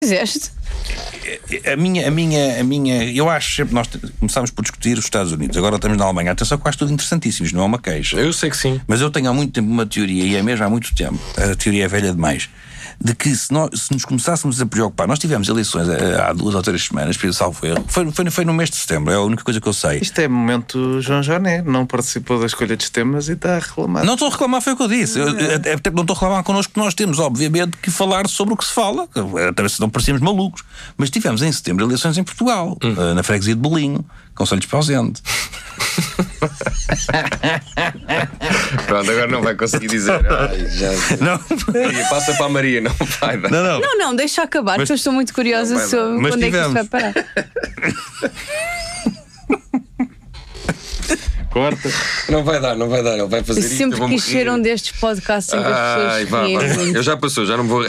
Fizeste? A minha, eu acho sempre, nós começámos por discutir os Estados Unidos, agora estamos na Alemanha. Atenção, quase tudo interessantíssimo, isto não é uma queixa. Eu sei que sim. Mas eu tenho há muito tempo uma teoria, e é mesmo há muito tempo, a teoria é velha demais, de que se nos começássemos a preocupar, nós tivemos eleições há 2 ou 3 semanas, salvo erro, foi no mês de setembro, é a única coisa que eu sei. Isto é momento João Joné, não participou da escolha dos temas e está a reclamar. Não estou a reclamar, foi o que eu disse. Não estou a reclamar connosco, nós temos, obviamente, que falar sobre o que se fala, até se não parecemos malucos. Mas tivemos em setembro eleições em Portugal, na freguesia de Belinho, Conselho de Ausente. Pronto, agora não vai conseguir dizer. Não. Maria, passa para a Maria, não vai dar. Não, deixa acabar, porque eu estou muito curiosa sobre quando é que isto vai parar. Corta. Não vai dar, ele vai fazer isto. Sempre quis ser um destes podcasts em que as pessoas riem. Eu já passou, já não vou.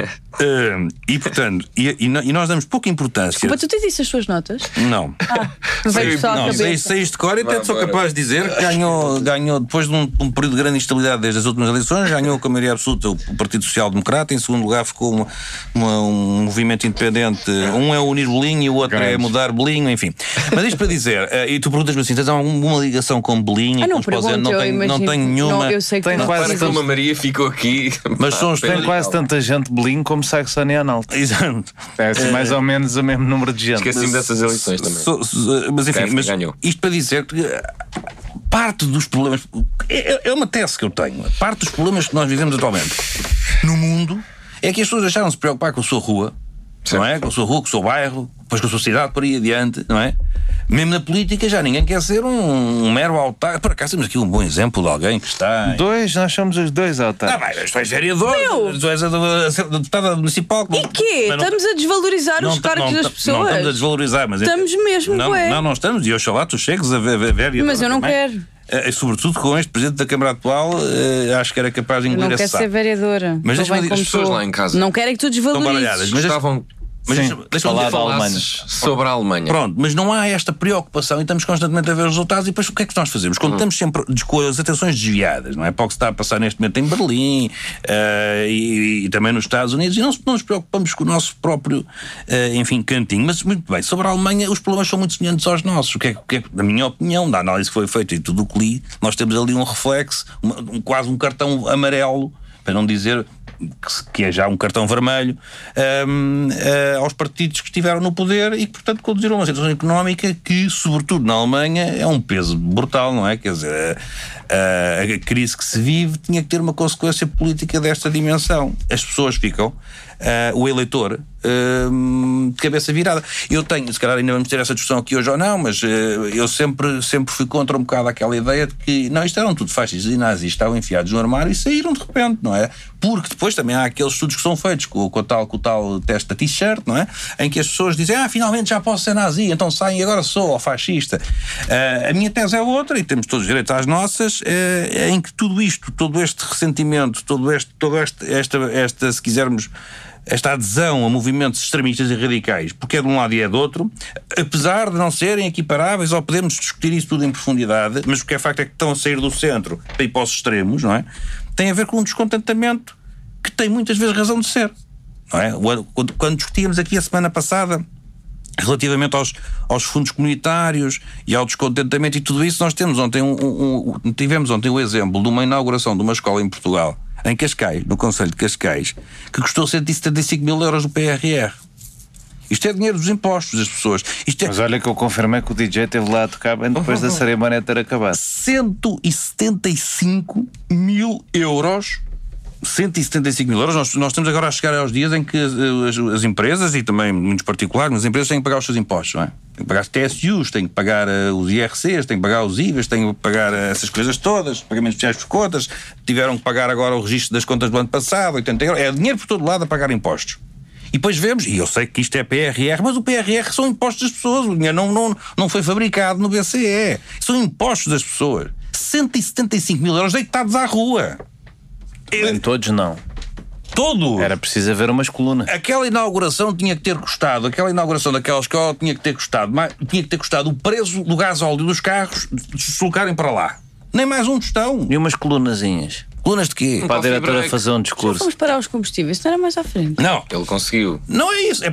E portanto, e nós damos pouca importância. Desculpa, tu tens isso as suas notas? Não. Não veio só a cabeça. Sei isto de cor e até sou capaz de dizer que ganhou depois de um período de grande instabilidade desde as últimas eleições, ganhou com a maioria absoluta o Partido Social Democrata. Em segundo lugar ficou um movimento independente. Um é unir Belinho e o outro é mudar Belinho, enfim. Mas isto para dizer, e tu perguntas-me assim, tens alguma ligação com Belinho? Não pergunto, não tenho nenhuma. Eu sei que tem quase como a Maria ficou aqui. Mas tem quase tanta gente Belinho como Saxony Anhalt. Exato. É assim, mais ou menos o mesmo número de gente. Esqueci-me dessas eleições também. Mas enfim, isto para dizer que parte dos problemas, é uma tese que eu tenho, parte dos problemas que nós vivemos atualmente no mundo é que as pessoas deixaram de se preocupar com a sua rua, não é? Com a sua rua, com o seu bairro, depois com a sua cidade, por aí adiante, não é? Mesmo na política já ninguém quer ser um mero autarca. Por acaso temos aqui um bom exemplo de alguém que está... Nós somos os dois autarcas. Mas tu és vereador, tu és a deputada municipal. E quê? Estamos a desvalorizar os cargos das pessoas? Não estamos a desvalorizar, mas... Estamos mesmo, não estamos, e oxalá tu chegues a vereador. Mas eu não quero. Sobretudo com este presidente da Câmara atual, acho que era capaz de engolir essa. Não quero ser vereadora. Mas as pessoas lá em casa não querem que tu desvalorizes. mas estavam... Mas deixa-me falar da Alemanha. Sobre a Alemanha. Pronto, mas não há esta preocupação e estamos constantemente a ver os resultados. E depois o que é que nós fazemos? Quando estamos sempre com as atenções desviadas, não é? Para o que se está a passar neste momento em Berlim e também nos Estados Unidos, e não nos preocupamos com o nosso próprio cantinho. Mas muito bem, sobre a Alemanha os problemas são muito semelhantes aos nossos. O que é, na minha opinião, da análise que foi feita e tudo o que li, nós temos ali um reflexo, quase um cartão amarelo, para não dizer que é já um cartão vermelho, aos partidos que estiveram no poder e que, portanto, conduziram uma situação económica que, sobretudo na Alemanha, é um peso brutal, não é? Quer dizer, a crise que se vive tinha que ter uma consequência política desta dimensão. As pessoas ficam, o eleitor, de cabeça virada. Eu tenho, se calhar ainda vamos ter essa discussão aqui hoje ou não, mas eu sempre fui contra um bocado aquela ideia de que, não, isto eram tudo fascistas e nazis, estavam enfiados no armário e saíram de repente, não é? Porque depois também há aqueles estudos que são feitos com o tal teste da t-shirt, não é? Em que as pessoas dizem, finalmente já posso ser nazi, então saem e agora sou fascista. A minha tese é outra, e temos todos os direitos às nossas, em que tudo isto, todo este ressentimento, esta, se quisermos, esta adesão a movimentos extremistas e radicais, porque é de um lado e é do outro, apesar de não serem equiparáveis, ou podemos discutir isso tudo em profundidade, mas o que é facto é que estão a sair do centro para ir para os extremos, não é? Tem a ver com um descontentamento que tem muitas vezes razão de ser, não é? Quando discutíamos aqui a semana passada relativamente aos fundos comunitários e ao descontentamento e tudo isso, nós temos tivemos ontem o exemplo de uma inauguração de uma escola em Portugal, em Cascais, no Conselho de Cascais, que custou 175 mil euros do PRR. Isto é dinheiro dos impostos das pessoas. Mas olha que eu confirmei que o DJ esteve lá a tocar bem depois da cerimónia ter acabado. 175 mil euros. 175 mil euros. Nós estamos agora a chegar aos dias em que as empresas, e também muitos particulares, mas as empresas têm que pagar os seus impostos, não é? Têm que pagar os TSUs, têm que pagar os IRCs, têm que pagar os IVAs, têm que pagar essas coisas todas, pagamentos especiais por contas, tiveram que pagar agora o registro das contas do ano passado, 80 euros. É dinheiro por todo lado a pagar impostos. E depois vemos, e eu sei que isto é PRR, mas o PRR são impostos das pessoas, o dinheiro não foi fabricado no BCE. São impostos das pessoas. 175 mil euros deitados à rua. Nem todos não. Todos? Era preciso haver umas colunas. Aquela inauguração tinha que ter custado, aquela inauguração daquela escola tinha que ter custado o preço do gasóleo dos carros de se deslocarem para lá. Nem mais um tostão. E umas colunazinhas. Colunas de quê? Para a diretora fazer um discurso. Vamos parar os combustíveis, isso não era mais à frente. Não. Ele conseguiu. Não é isso.